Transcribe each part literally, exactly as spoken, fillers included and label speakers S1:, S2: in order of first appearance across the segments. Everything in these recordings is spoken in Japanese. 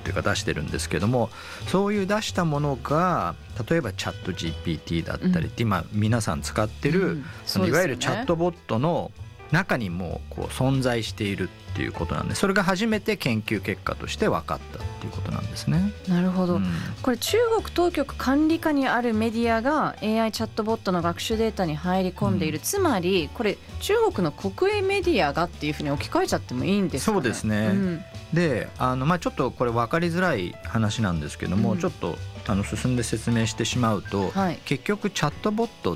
S1: いうか出してるんですけども、そういう出したものが例えばチャット ジーピーティー だったりって、うん、今皆さん使ってる、うん、そのいわゆるチャットボットの中にもこう存在しているっていうことなんで、それが初めて研究結果として分かったっていうことなんですね。
S2: なるほど、
S1: うん、
S2: これ中国当局管理下にあるメディアが エーアイ チャットボットの学習データに入り込んでいる、うん、つまりこれ中国の国営メディアがっていうふうに置き換えちゃってもいいんですかね。
S1: そうですね、うん、であの、まあ、ちょっとこれ分かりづらい話なんですけども、うん、ちょっとあの進んで説明してしまうと、はい、結局チャットボットって、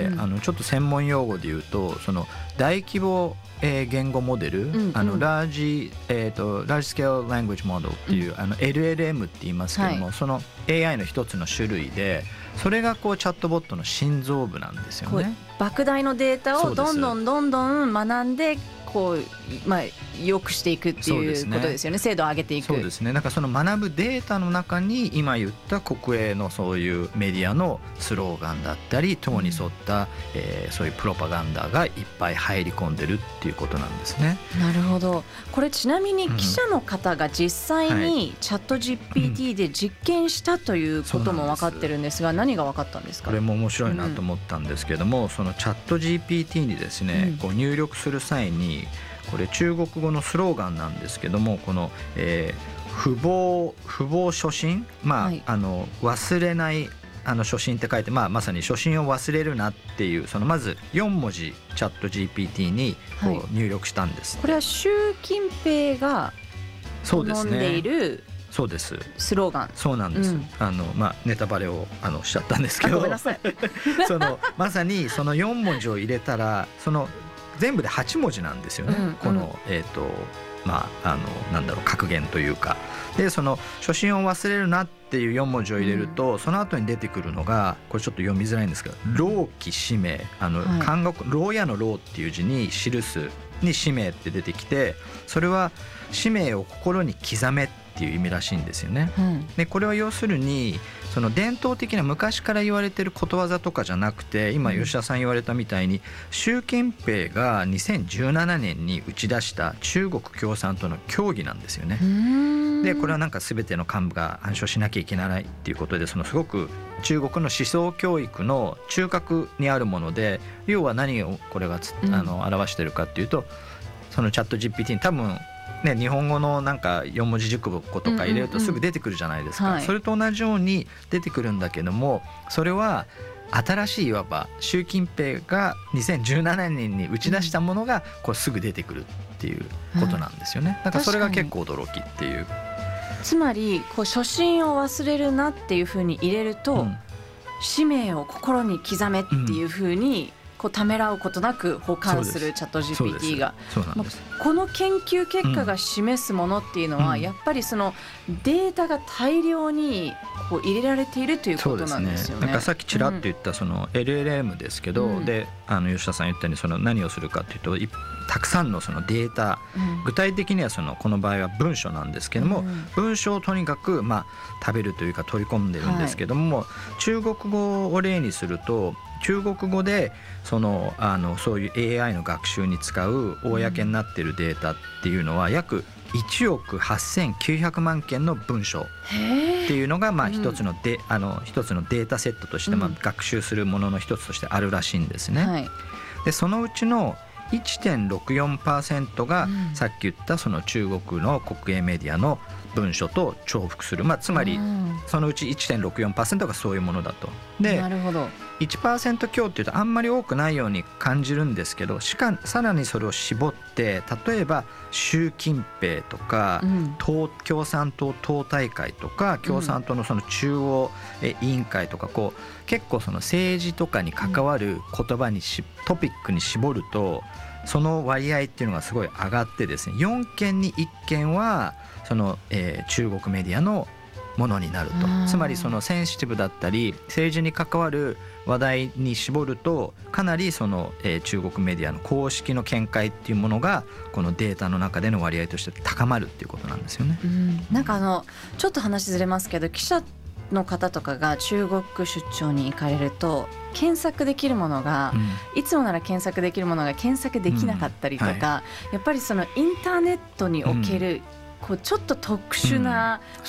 S1: うん、あのちょっと専門用語で言うとその大規模えー、言語モデル、うんうん、あのラージ、えーと、ラージスケールラングエッジモデルっていう、うん、あの エルエルエム って言いますけども、はい、その エーアイ の一つの種類で、それがこうチャットボットの心臓部なんですよね。
S2: 莫大のデータをどんどんどんどん学んでこう、まあ、良くしていくっていうことですよね。精度を上げていく。
S1: そうですね。なんかその学ぶデータの中に今言った国営のそういうメディアのスローガンだったり党に沿った、うんえー、そういうプロパガンダがいっぱい入り込んでるっていうことなんですね。
S2: なるほど。これちなみに記者の方が実際にチャット ジーピーティー で実験したということも分かってるんですが、何が分かったんですか。
S1: これも面白いなと思ったんですけども、うん、そのチャット ジーピーティー にですね、うん、こう入力する際にこれ中国語のスローガンなんですけども、この、えー、不忘不忘初心、まあはい、あの忘れないあの初心って書いて、まあ、まさに初心を忘れるなっていう、そのまずよん文字チャット ジーピーティー にこう入力したんです、
S2: はい、これは習近平が好んでいる
S1: そうです
S2: スローガン。
S1: そうなんです、うんあのまあ、ネタバレをあのしちゃったんですけど、
S2: ごめんなさい
S1: そのまさにそのよん文字を入れたらその全部ではち文字なんですよね、うんうん、この、えーとまあ、あのなんだろう格言というかで、その初心を忘れるなっていうよん文字を入れると、うん、その後に出てくるのがこれちょっと読みづらいんですけど、老記使命、あの、はい、漢語牢屋の牢っていう字に記すに使命って出てきて、それは使命を心に刻めっていう意味らしいんですよね、うん、でこれは要するにその伝統的な昔から言われてることわざとかじゃなくて、今吉田さん言われたみたいに習近平がにせんじゅうななねんに打ち出した中国共産党の教義なんですよね。でこれはなんか全ての幹部が暗唱しなきゃいけないっていうことで、そのすごく中国の思想教育の中核にあるもので、要は何をこれがつ、うん、あの表してるかっていうと、そのチャット ジーピーティー に多分ね、日本語のなんかよん文字熟語とか入れるとすぐ出てくるじゃないですか、うんうんうん、それと同じように出てくるんだけども、それは新しいいわば習近平がにせんじゅうななねんに打ち出したものがこうすぐ出てくるっていうことなんですよね、うん、だからそれが結構驚きっていう。
S2: つまりこう初心を忘れるなっていうふうに入れると、うん、使命を心に刻めっていうふうにこうためらうことなく保管するチャット ジーピーティー が、この研究結果が示すものっていうのは、うん、やっぱりそのデータが大量にこう入れられているということなんですよね。
S1: そうですね。なんかさっきちらっと言ったその エルエルエム ですけど、うん、であの吉田さん言ったようにその何をするかというと、たくさんのそのデータ、うん、具体的にはそのこの場合は文章なんですけども、うん、文章をとにかくまあ食べるというか取り込んでるんですけども、はい、中国語を例にすると中国語でそのあのそういう エーアイ の学習に使う公になっているデータっていうのは約いちおくはっせんきゅうひゃくまんけんの文章っていうのがまあ一つので、うん、あの一つのデータセットとしてまあ学習するものの一つとしてあるらしいんですね、はい、でそのうちの いってんろくよんパーセント がさっき言ったその中国の国営メディアの文書と重複する、まあ、つまりそのうち いってんろくよんパーセント がそういうものだと。で
S2: なるほど。
S1: いちパーセント 強っていうとあんまり多くないように感じるんですけど、しかさらにそれを絞って例えば習近平とか、うん、党共産党党大会とか共産党のその中央委員会とか、こう結構その政治とかに関わる言葉にし、トピックに絞るとその割合っていうのがすごい上がってですね、よんけんにいっけんはその、えー、中国メディアのものになると。つまりそのセンシティブだったり政治に関わる話題に絞るとかなりその、えー、中国メディアの公式の見解っていうものがこのデータの中での割合として高まるっていうことなんですよね。
S2: うん、なんかあのちょっと話ずれますけど、記者の方とかが中国出張に行かれると検索できるものが、うん、いつもなら検索できるものが検索できなかったりとか、うんはい、やっぱりそのインターネットにおける、うんこうちょっと特殊な